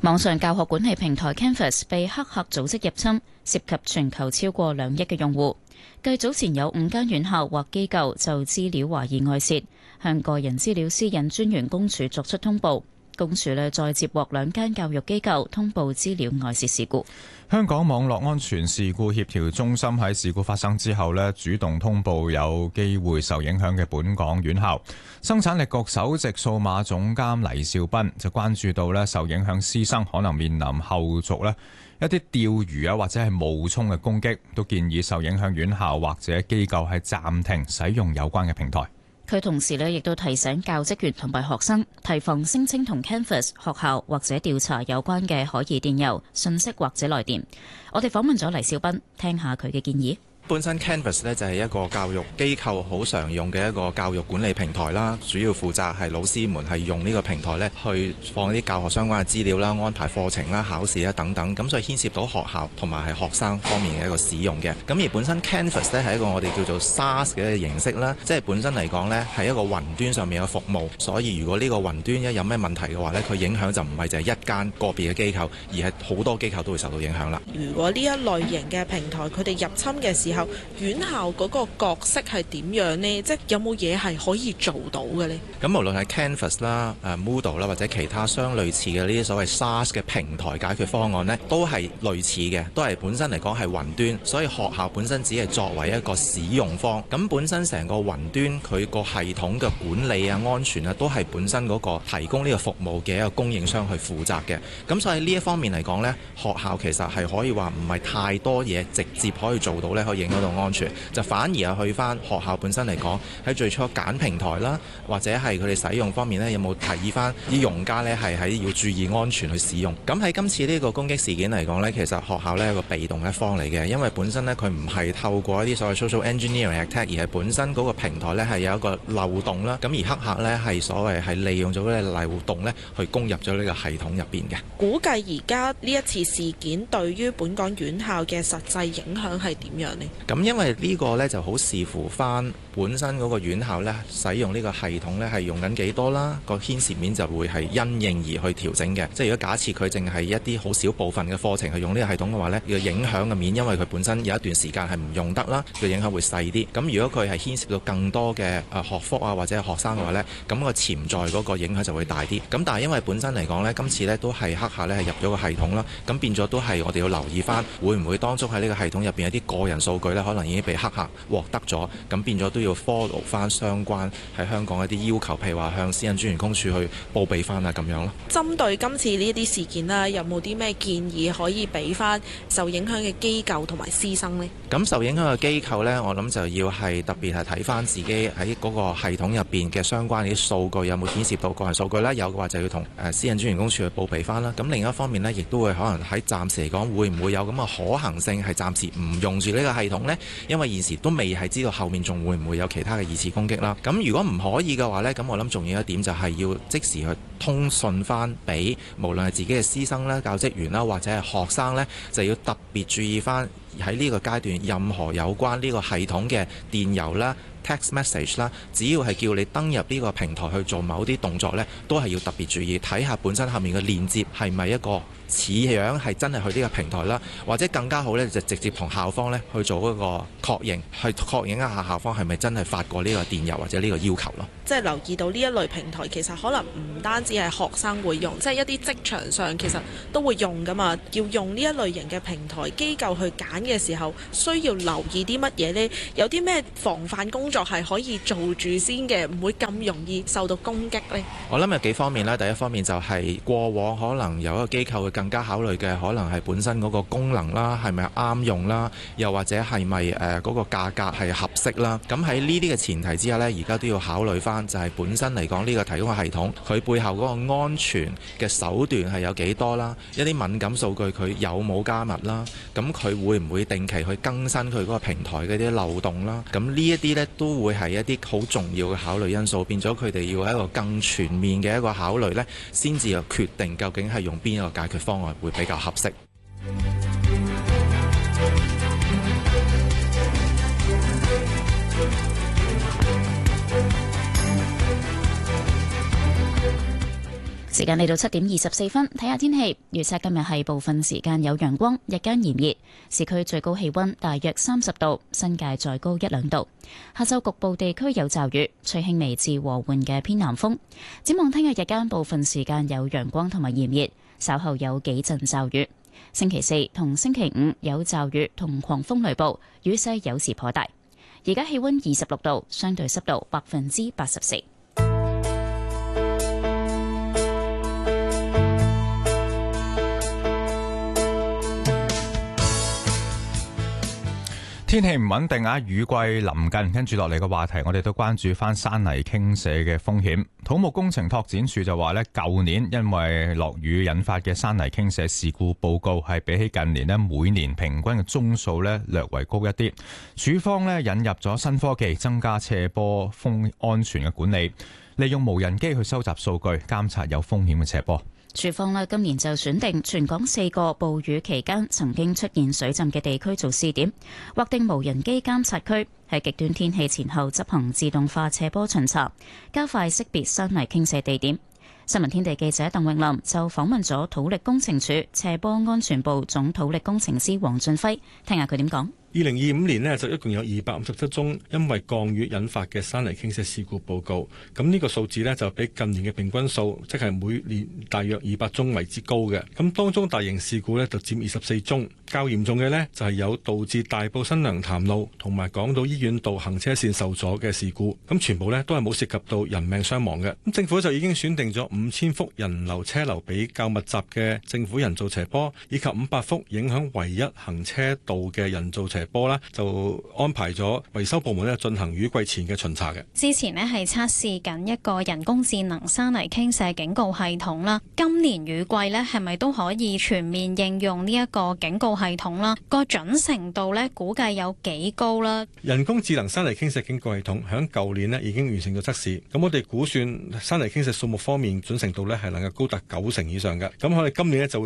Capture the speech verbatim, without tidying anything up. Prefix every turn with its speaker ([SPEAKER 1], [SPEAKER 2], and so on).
[SPEAKER 1] 網上教學管理平台 Canvas 被黑客組織入侵，涉及全球超過兩億嘅用戶。繼早前有五間院校或機構就資料懷疑外泄，向個人資料私隱專員公署作出通報。公署呢再接獲兩間教育機構通報資料外泄事故。
[SPEAKER 2] 香港網絡安全事故協調中心喺事故發生之後呢，主動通報有機會受影響嘅本港院校。生產力局首席數碼總監黎兆斌就關注到呢，受影響師生可能面臨後續呢一啲釣魚啊或者係冒充嘅攻擊，都建議受影響院校或者機構係暫停使用有關嘅平台。
[SPEAKER 1] 佢同時呢亦都提醒教職員同埋學生提防聲稱同 Canvas 學校或者調查有關嘅可疑電郵、信息或者來電。我哋訪問咗黎兆斌，聽下佢嘅建議。
[SPEAKER 3] 本身 Canvas 咧就係一個教育機構好常用嘅一個教育管理平台啦，主要負責係老師們係用呢個平台咧去放一啲教學相關嘅資料啦、安排課程啦、考試啦等等，咁所以牽涉到學校同埋係學生方面嘅一個使用嘅。咁而本身 Canvas 咧係一個我哋叫做 SaaS 嘅一個形式啦，即係本身嚟講咧係一個雲端上面嘅服務，所以如果呢個雲端一有咩問題嘅話咧，佢影響就唔係就係一間個別嘅機構，而係好多機構都會受到影響啦。
[SPEAKER 4] 如果呢一類型嘅平台佢哋入侵嘅時候，院校嗰個角色係點樣呢？即係有冇嘢係可以做到嘅呢？
[SPEAKER 3] 咁無論係 Canvas 啦、誒 Moodle 啦，或者其他相類似嘅呢啲所謂 SaaS 嘅平台解決方案呢，都係類似嘅，都係本身嚟講係雲端，所以學校本身只係作為一個使用方。咁本身成個雲端佢個系統嘅管理啊、安全啊，都係本身嗰個提供呢個服務嘅一個供應商去負責嘅。咁所以呢一方面嚟講呢，學校其實係可以話唔係太多嘢直接可以做到呢，可以影響到安全。就反而係去翻學校本身嚟講，喺最初揀平台啦，或者係佢哋使用方面呢，有冇提議翻啲用家呢係喺要注意安全去使用。咁喺今次呢個攻擊事件嚟講呢，其實學校呢係一個被動一方嚟嘅，因為本身呢，佢唔係透過一啲所謂 social engineering attack，而係本身嗰個平台呢係有一個漏洞啦。咁而黑客呢係所謂係利用咗呢個漏洞呢去攻入咗呢個系統入邊嘅。
[SPEAKER 4] 估計而家呢一次事件對於本港院校嘅實際影響係點樣呢？
[SPEAKER 3] 咁因為呢個呢就好視乎翻本身嗰個院校呢使用呢個系統呢係用緊幾多啦，個牽涉面就會係因應而去調整嘅。即係如果假設佢淨係一啲好少部分嘅課程去用呢個系統嘅話呢，個影響嘅面因為佢本身有一段時間係唔用得啦，個影響會細啲。咁如果佢係牽涉到更多嘅誒學科啊或者係學生嘅話呢，咁個潛在嗰個影響就會大啲。咁但係因為本身嚟講呢，今次呢都係黑客呢係入咗個系統啦，咁變咗都係我哋要留意翻，會唔會當中喺呢個系統入邊有啲個人數據呢，可能已經被黑客獲得咗，咁變咗都要 follow 翻相關喺香港一啲要求，譬如話向私隱專員公署去報備翻啊咁樣咯。
[SPEAKER 4] 針對今次呢啲事件啦，有冇啲咩建議可以俾翻受影響嘅機構同埋師生呢？
[SPEAKER 3] 咁受影響嘅機構呢，我諗就要係特別係睇翻自己喺嗰個系統入邊嘅相關嘅啲數據有冇顯示到個人數據啦，有嘅話就要同誒私隱專員公署去報備翻啦。咁另一方面呢，亦都會可能喺暫時嚟講，會唔會有咁嘅可行性係暫時唔用住呢個系統呢？因為現時都未係知道後面仲會唔會有其他嘅二次攻擊啦。咁如果唔可以嘅話呢，咁我諗重要一點就係要即時去通訊翻俾無論係自己嘅師生啦、教職員啦或者係學生呢，就要特別注意翻喺呢個階段任何有關呢個系統嘅電郵啦、text message 啦，只要係叫你登入呢個平台去做某啲動作呢，都係要特別注意睇下本身後面嘅鏈接係咪一個似樣係真係去呢個平台啦，或者更加好呢，就直接同校方呢去做一個確認，去確認一下校方係咪真係發過呢個電郵或者呢個要求咯。
[SPEAKER 4] 即係留意到呢一類平台其實可能唔單止係學生會用，即係一啲職場上其實都會用噶嘛。要用呢一類型嘅平台，機構去揀嘅時候需要留意啲乜嘢呢？有啲咩防範工作係可以做住先嘅，唔會咁容易受到攻擊呢？
[SPEAKER 3] 我諗有幾方面啦。第一方面就係過往可能有一個機構會更加考慮嘅，可能係本身嗰個功能啦，係咪啱用啦，又或者係咪誒嗰個價格係合適啦。咁喺呢啲嘅前提之下呢，而家都要考慮翻，就係本身嚟講呢個提供嘅系統，佢背後嗰個安全嘅手段係有幾多啦，一啲敏感數據佢有冇加密啦，咁佢會唔會定期去更新佢嗰個平台嗰啲漏洞啦。咁呢一啲呢，都會係一啲好重要嘅考慮因素，變咗佢哋要一個更全面嘅一個考慮呢，先至有決定究竟係用邊一個解決方案會比較合適。
[SPEAKER 1] 時時間嚟到七點二十四分，睇下天氣。預測今日係部分時間有陽光，日間炎熱，市區最高氣溫大約三十度，新界再高一兩度。下晝局部地區有驟雨，吹輕微至和緩嘅偏南風。展望聽日日間部分時間有陽光同埋炎熱，稍後有幾陣驟雨。星期四同星期五有驟雨同狂風雷暴，雨勢有時頗大。而家氣溫二十六度，相對濕度百分之八十四。
[SPEAKER 2] 天氣唔穩定啊，雨季臨近，跟住落嚟嘅話題，我哋都關注翻山泥傾瀉嘅風險。土木工程拓展署就話呢，舊年因為落雨引發嘅山泥傾瀉事故報告係比起近年呢每年平均嘅宗數呢略為高一啲。署方呢引入咗新科技，增加斜坡風安全嘅管理，利用無人機去收集數據，監察有風險嘅斜坡。
[SPEAKER 1] 署方呢今年就選定全港四個暴雨期間曾經出現水浸嘅地區做試點，劃定無人機監察區，喺極端天氣前後執行自動化斜坡巡查，加快識別山泥傾瀉地點。新聞天地記者鄧永林就訪問咗土力工程處斜坡安全部總土力工程師黃俊輝，聽下佢點講。
[SPEAKER 5] 二零二五年呢，就一共有二百五十七宗因為降雨引發嘅山泥傾瀉事故報告，咁呢個數字呢，就比近年嘅平均數，即係每年大約二百宗為之高嘅。咁當中大型事故呢，就佔二十四宗，較嚴重嘅呢，就係有導致大埔新娘潭路同埋港島醫院道行車線受阻嘅事故，咁全部呢，都係冇涉及到人命傷亡嘅。咁政府就已經選定咗五千幅人流車流比較密集嘅政府人造斜坡，以及五百幅影響唯一行車道嘅人造斜坡啦，就安排咗維修部門咧進行雨季前嘅巡查嘅。
[SPEAKER 6] 之前咧係測試緊一個人工智能山泥傾瀉警告系統啦，今年雨季咧係咪都可以全面應用呢一個警告系統啦？個準程度咧估計有幾高啦？
[SPEAKER 5] 人工智能山泥傾瀉警告系統響舊年咧已經完成咗測試，咁我哋估算山泥傾瀉數目方面準程度咧係能夠高達九成以上嘅。咁我哋今年咧就會